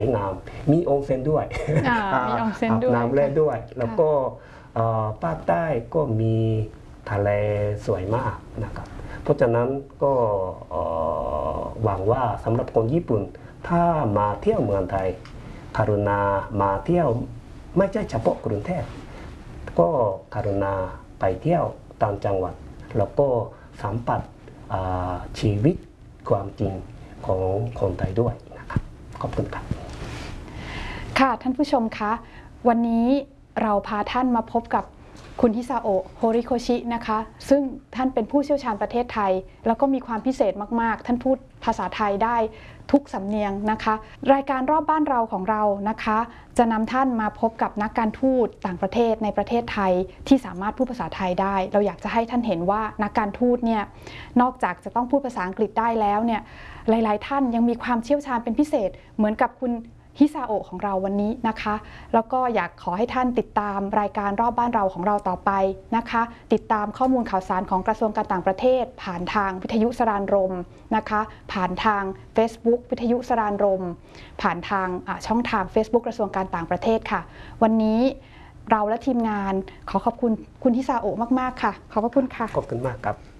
งามมีองค์เซนด้วยมีองค์เซนด้วยน้ำเล่นด้วยแล้วก็ภาคใต้ก็มีทะเลสวยมากนะครับเพราะฉะนั้นก็หวังว่าสำหรับคนญี่ปุ่นถ้ามาเที่ยวเมืองไทยกรุณามาเที่ยวไม่ใช่เฉพาะกรุงเทพก็กรุณาไปเที่ยวตามจังหวัดแล้วก็สัมผัสชีวิตความจริงของคนไทยด้วยนะครับขอบคุณครับค่ะท่านผู้ชมคะวันนี้เราพาท่านมาพบกับคุณฮิซาโอะโฮริโคชินะคะซึ่งท่านเป็นผู้เชี่ยวชาญประเทศไทยแล้วก็มีความพิเศษมากๆท่านพูดภาษาไทยได้ทุกสำเนียงนะคะรายการรอบบ้านเราของเรานะคะจะนำท่านมาพบกับนักการทูตต่างประเทศในประเทศไทยที่สามารถพูดภาษาไทยได้เราอยากจะให้ท่านเห็นว่านักการทูตเนี่ยนอกจากจะต้องพูดภาษาอังกฤษได้แล้วเนี่ยหลายๆท่านยังมีความเชี่ยวชาญเป็นพิเศษเหมือนกับคุณฮิซาโอะของเราวันนี้นะคะแล้วก็อยากขอให้ท่านติดตามรายการรอบบ้านเราของเราต่อไปนะคะติดตามข้อมูลข่าวสารของกระทรวงการต่างประเทศผ่านทางวิทยุสรานรมนะคะผ่านทาง Facebook วิทยุสรานรมผ่านทางช่องทาง Facebook กระทรวงการต่างประเทศค่ะวันนี้เราและทีมงานขอขอบคุณคุณฮิซาโอะมากๆค่ะขอบพระคุณค่ะขอบคุณมากครับ